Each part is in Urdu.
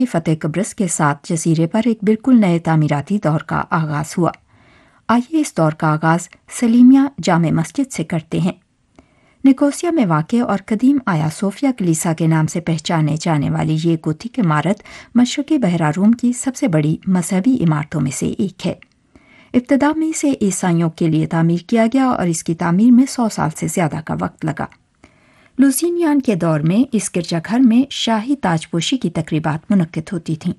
فتح قبرص کے ساتھ جزیرے پر ایک بالکل نئے تعمیراتی دور کا آغاز ہوا۔ آئیے اس دور کا آغاز سلیمیہ جامع مسجد سے کرتے ہیں۔ نکوسیا میں واقع اور قدیم آیا صوفیہ کلیسا کے نام سے پہچانے جانے والی یہ گوتھک عمارت مشرقی بحیرہ روم کی سب سے بڑی مذہبی عمارتوں میں سے ایک ہے۔ ابتدا میں اسے عیسائیوں کے لیے تعمیر کیا گیا اور اس کی تعمیر میں 100 سال سے زیادہ کا وقت لگا۔ لوزینیان کے دور میں اس گرجا گھر میں شاہی تاج پوشی کی تقریبات منعقد ہوتی تھیں۔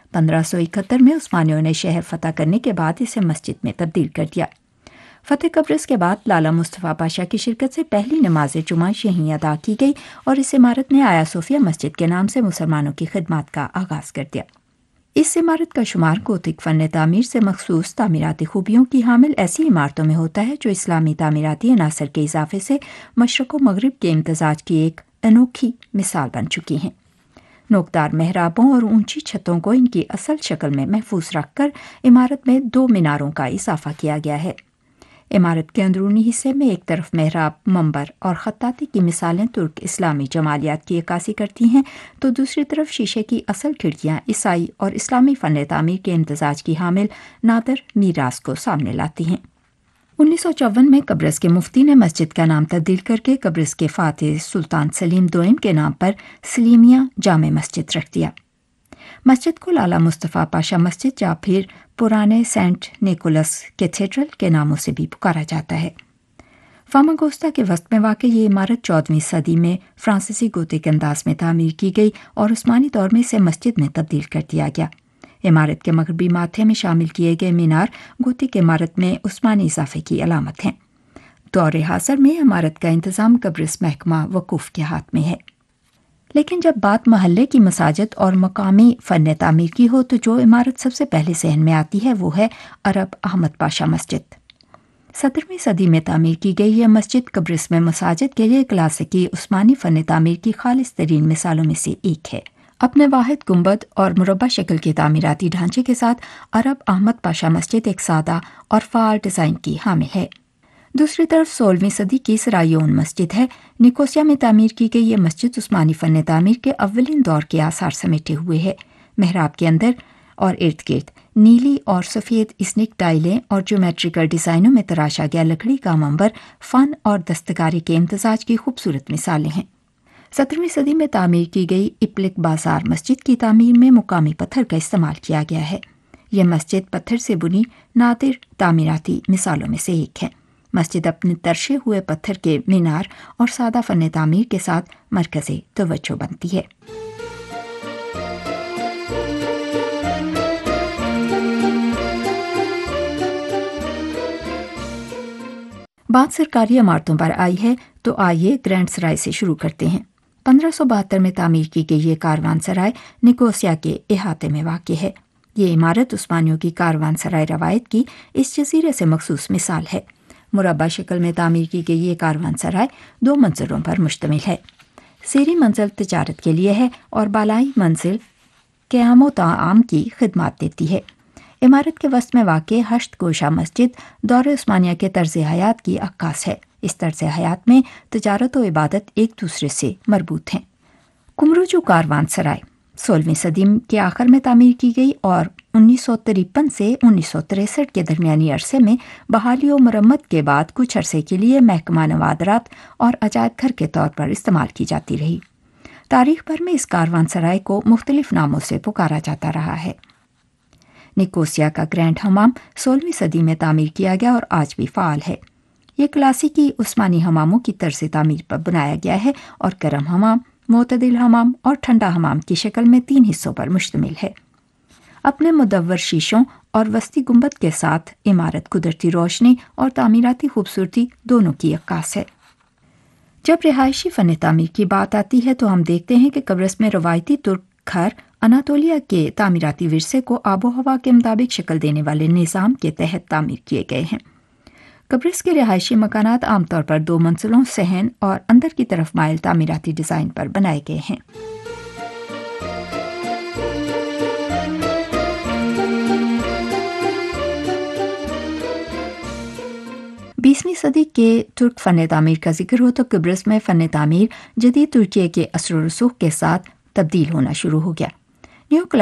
1571 میں عثمانیوں نے شہر فتح کرنے کے بعد اسے مسجد میں تبدیل کر دیا۔ فتح قبرص کے بعد لالا مصطفیٰ پاشا کی شرکت سے پہلی نماز جمعہ یہیں ادا کی گئی اور اس عمارت نے آیا صوفیہ مسجد کے نام سے مسلمانوں کی خدمات کا آغاز کر دیا۔ اس عمارت کا شمار گوتھک فن تعمیر سے مخصوص تعمیراتی خوبیوں کی حامل ایسی عمارتوں میں ہوتا ہے جو اسلامی تعمیراتی عناصر کے اضافے سے مشرق و مغرب کے امتزاج کی ایک انوکھی مثال بن چکی ہیں۔ نوکدار محرابوں اور اونچی چھتوں کو ان کی اصل شکل میں محفوظ رکھ کر عمارت میں 2 میناروں کا اضافہ کیا گیا ہے۔ عمارت کے اندرونی حصے میں ایک طرف محراب، منبر اور خطاطی کی مثالیں ترک اسلامی جمالیات کی عکاسی کرتی ہیں تو دوسری طرف شیشے کی اصل کھڑکیاں عیسائی اور اسلامی فن تعمیر کے امتزاج کی حامل نادر میراث کو سامنے لاتی ہیں۔ 1954 میں قبرص کے مفتی نے مسجد کا نام تبدیل کر کے قبرص کے فاتح سلطان سلیم دوئم کے نام پر سلیمیہ جامع مسجد رکھ دیا۔ مسجد کو لالا مصطفیٰ پاشا مسجد یا پھر پرانے سینٹ نیکولس کیتھیڈرل کے ناموں سے بھی پکارا جاتا ہے۔ فاماگوستا کے وسط میں واقع یہ عمارت 14ویں صدی میں فرانسیسی گوتھک انداز میں تعمیر کی گئی اور عثمانی دور میں اسے مسجد میں تبدیل کر دیا گیا۔ عمارت کے مغربی ماتھے میں شامل کیے گئے مینار گوتھک عمارت میں عثمانی اضافے کی علامت ہیں۔ دور حاضر میں عمارت کا انتظام قبرص محکمہ وقوف کے ہاتھ میں ہے۔ لیکن جب بات محلے کی مساجد اور مقامی فن تعمیر کی ہو تو جو عمارت سب سے پہلے ذہن میں آتی ہے وہ ہے عرب احمد پاشا مسجد۔ 17ویں صدی میں تعمیر کی گئی یہ مسجد قبرص میں مساجد کے لیے کلاسیکی عثمانی فن تعمیر کی خالص ترین مثالوں میں سے ایک ہے۔ اپنے واحد گنبد اور مربع شکل کے تعمیراتی ڈھانچے کے ساتھ عرب احمد پاشا مسجد ایک سادہ اور فعال ڈیزائن کی حامل ہے۔ دوسری طرف 16ویں صدی کی سرائیون مسجد ہے۔ نکوسیا میں تعمیر کی گئی یہ مسجد عثمانی فن تعمیر کے اولین دور کے آثار سمیٹے ہوئے ہے۔ محراب کے اندر اور ارد گرد نیلی اور سفید اسنک ٹائلیں اور جیومیٹریکل ڈیزائنوں میں تراشا گیا لکڑی کا منبر فن اور دستکاری کے امتزاج کی خوبصورت مثالیں ہیں۔ 17ویں صدی میں تعمیر کی گئی اپلک بازار مسجد کی تعمیر میں مقامی پتھر کا استعمال کیا گیا ہے۔ یہ مسجد پتھر سے بنی نادر تعمیراتی مثالوں میں سے ایک ہے۔ مسجد اپنے ترشے ہوئے پتھر کے مینار اور سادہ فن تعمیر کے ساتھ مرکز توجہ بنتی ہے۔ بات سرکاری عمارتوں پر آئی ہے تو آئیے گرینڈ سرائے سے شروع کرتے ہیں۔ 1572 میں تعمیر کی گئی یہ کاروان سرائے نکوسیا کے احاطے میں واقع ہے۔ یہ عمارت عثمانیوں کی کاروان سرائے روایت کی اس جزیرے سے مخصوص مثال ہے۔ مربع شکل میں تعمیر کی گئی یہ کاروان سرائے 2 منزلوں پر مشتمل ہے۔ زیریں منزل تجارت کے لیے ہے اور بالائی منزل قیام و طعام کی خدمات دیتی ہے۔ عمارت کے وسط میں واقع ہشت گوشہ مسجد دور عثمانیہ کے طرز حیات کی عکاس ہے۔ اس طرز حیات میں تجارت و عبادت ایک دوسرے سے مربوط ہیں۔ کمروجو کاروان سرائے 16ویں صدی کے آخر میں تعمیر کی گئی اور 1953 سے 1963 کے درمیانی عرصے میں بحالی و مرمت کے بعد کچھ عرصے کے لیے محکمہ نوادرات اور عجائب گھر کے طور پر استعمال کی جاتی رہی۔ تاریخ بھر میں اس کاروان سرائے کو مختلف ناموں سے پکارا جاتا رہا ہے۔ نکوسیا کا گرینڈ حمام 16ویں صدی میں تعمیر کیا گیا اور آج بھی فعال ہے۔ یہ کلاسیکی عثمانی حماموں کی طرز تعمیر پر بنایا گیا ہے اور گرم حمام، معتدل حمام اور ٹھنڈا حمام کی شکل میں 3 حصوں پر مشتمل ہے۔ اپنے مدور شیشوں اور وسطی گنبد کے ساتھ عمارت قدرتی روشنی اور تعمیراتی خوبصورتی دونوں کی عکاس ہے۔ جب رہائشی فن تعمیر کی بات آتی ہے تو ہم دیکھتے ہیں کہ قبرص میں روایتی ترک گھر اناطولیہ کے تعمیراتی ورثے کو آب و ہوا کے مطابق شکل دینے والے نظام کے تحت تعمیر کیے گئے ہیں۔ قبرص کے رہائشی مکانات عام طور پر 2 منزلوں، صحن اور اندر کی طرف مائل تعمیراتی ڈیزائن پر بنائے گئے ہیں۔ 20ویں صدی کے ترک فن تعمیر کا ذکر ہو تو قبرص میں فن تعمیر جدید ترکیے کے اثر و رسوخ کے ساتھ تبدیل ہونا شروع ہو گیا۔ نیو